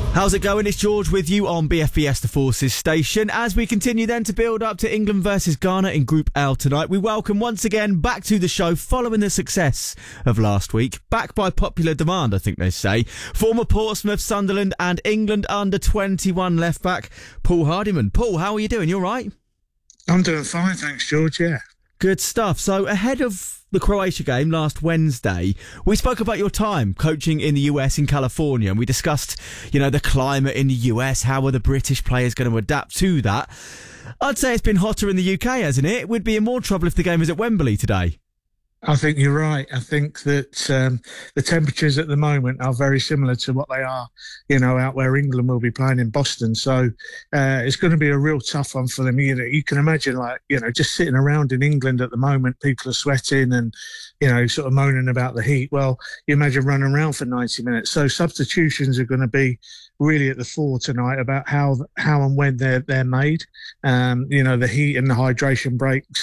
How's it going? It's George with you on BFBS The Forces station. As we continue then to build up to England versus Ghana in Group L tonight, we welcome once again back to the show following the success of last week. Back by popular demand, I think they say. Former Portsmouth, Sunderland and England under-21 left-back, Paul Hardiman. Paul, how are you doing? You all right? I'm doing fine, thanks, George, yeah. Good stuff. So ahead of the Croatia game last Wednesday, we spoke about your time coaching in the US in California, and we discussed, the climate in the US, how are the British players going to adapt to that. I'd say it's been hotter in the UK, hasn't it? We'd be in more trouble if the game was at Wembley today. I think you're right. I think that the temperatures at the moment are very similar to what they are, out where England will be playing in Boston. So it's going to be a real tough one for them. You can imagine, just sitting around in England at the moment, people are sweating and, sort of moaning about the heat. Well, you imagine running around for 90 minutes. So substitutions are going to be really at the fore tonight about how and when they're made. The heat and the hydration breaks,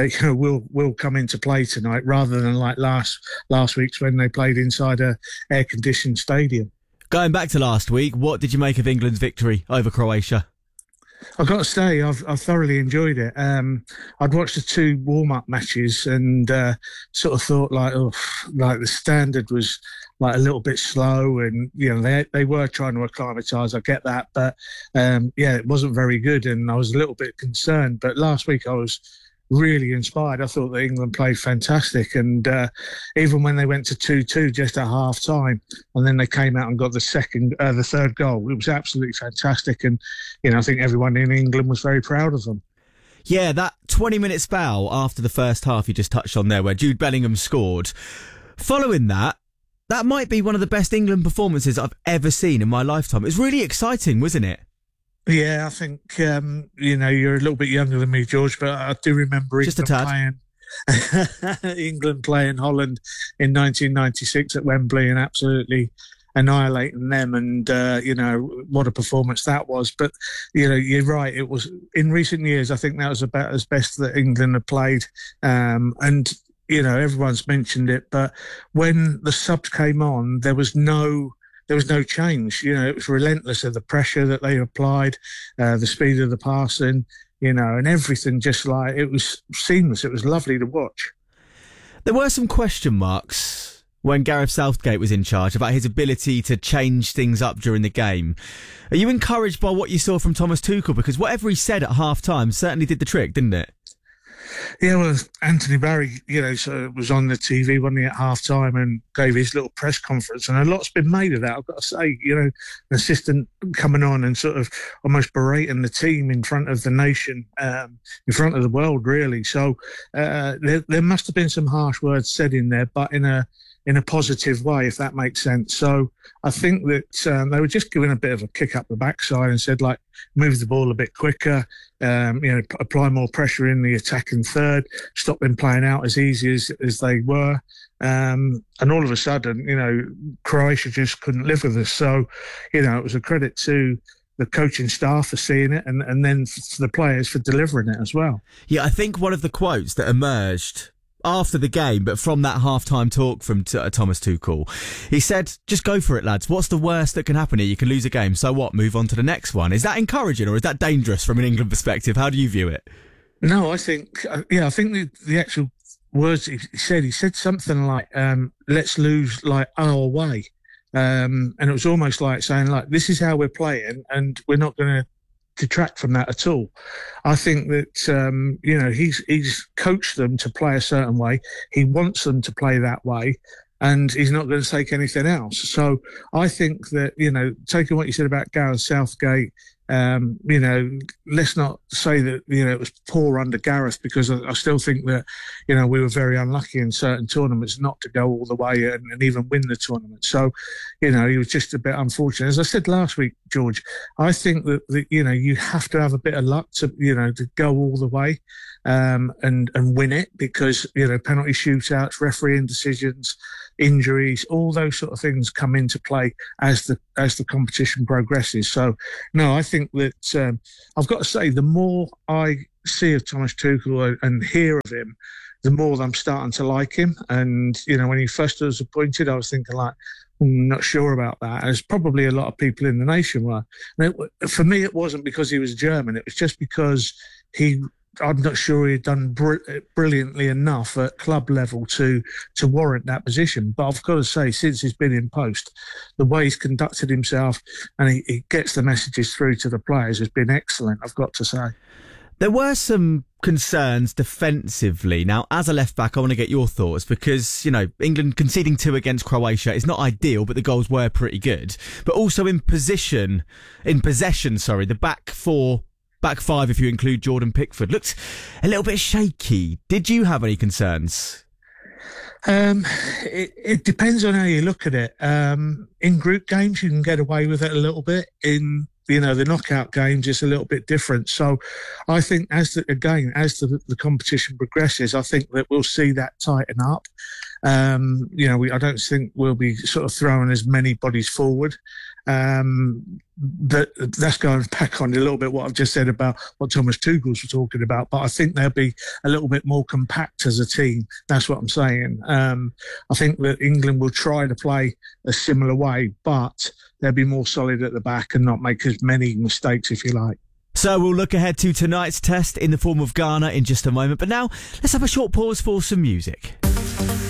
will come into play tonight, rather than like last week's when they played inside a air-conditioned stadium. Going back to last week, what did you make of England's victory over Croatia? I've got to say, I've thoroughly enjoyed it. I'd watched the two warm-up matches and sort of thought the standard was like a little bit slow, and they were trying to acclimatise. I get that, but it wasn't very good, and I was a little bit concerned. But last week I was really inspired. I thought that England played fantastic, and even when they went to 2-2 just at half time, and then they came out and got the third goal, it was absolutely fantastic. And I think everyone in England was very proud of them. Yeah, that 20-minute spell after the first half you just touched on there, where Jude Bellingham scored. Following that might be one of the best England performances I've ever seen in my lifetime. It was really exciting, wasn't it? Yeah, I think, you're a little bit younger than me, George, but I do remember England playing Holland in 1996 at Wembley and absolutely annihilating them, and, what a performance that was. But, you're right, it was, in recent years, I think that was about as best that England had played, and everyone's mentioned it, but when the subs came on, there was no change. It was relentless of the pressure that they applied, the speed of the passing, and everything, just like, it was seamless. It was lovely to watch. There were some question marks when Gareth Southgate was in charge about his ability to change things up during the game. Are you encouraged by what you saw from Thomas Tuchel? Because whatever he said at half-time certainly did the trick, didn't it? Yeah, well, Anthony Barry, was on the TV, wasn't he, at half-time, and gave his little press conference, and a lot's been made of that, I've got to say. An assistant coming on and sort of almost berating the team in front of the nation, in front of the world, really. So there must have been some harsh words said in there, but in a positive way, if that makes sense. So I think that they were just giving a bit of a kick up the backside and said, move the ball a bit quicker, apply more pressure in the attacking third, stop them playing out as easy as they were. And all of a sudden, Croatia just couldn't live with us. So, it was a credit to the coaching staff for seeing it, and then for the players for delivering it as well. Yeah, I think one of the quotes that emerged after the game, but from that half-time talk from Thomas Tuchel, he said, just go for it, lads. What's the worst that can happen here? You can lose a game. So what? Move on to the next one. Is that encouraging, or is that dangerous from an England perspective? How do you view it? No, I think the actual words he said something like, let's lose our way. And it was almost like saying, this is how we're playing, and we're not going to detract from that at all. I think that he's coached them to play a certain way. He wants them to play that way, and he's not going to take anything else. So I think that taking what you said about Gareth Southgate, let's not say that it was poor under Gareth, because I still think that we were very unlucky in certain tournaments not to go all the way and even win the tournament. So he was just a bit unfortunate. As I said last week, George, I think that you have to have a bit of luck to go all the way and win it, because penalty shootouts, refereeing decisions, injuries, all those sort of things come into play as the competition progresses. So no, I think that I've got to say, the more I see of Thomas Tuchel and hear of him, the more I'm starting to like him. And when he first was appointed, I was thinking I'm not sure about that. There's probably a lot of people in the nation were. For me, it wasn't because he was German. It was just because I'm not sure he had done brilliantly enough at club level to warrant that position. But I've got to say, since he's been in post, the way he's conducted himself and he gets the messages through to the players has been excellent, I've got to say. There were some concerns defensively. Now, as a left-back, I want to get your thoughts because, England conceding 2 against Croatia is not ideal, but the goals were pretty good. But also in possession, the back five, if you include Jordan Pickford, looked a little bit shaky. Did you have any concerns? It depends on how you look at it. In group games, you can get away with it a little bit. In the knockout games, it's a little bit different. So I think as the competition progresses, I think that we'll see that tighten up. I don't think we'll be sort of throwing as many bodies forward. That's going back on a little bit what I've just said about what Thomas Tuchel's were talking about. But I think they'll be a little bit more compact as a team. That's what I'm saying. I think that England will try to play a similar way, but they'll be more solid at the back and not make as many mistakes, if you like. So we'll look ahead to tonight's test in the form of Ghana in just a moment. But now let's have a short pause for some music.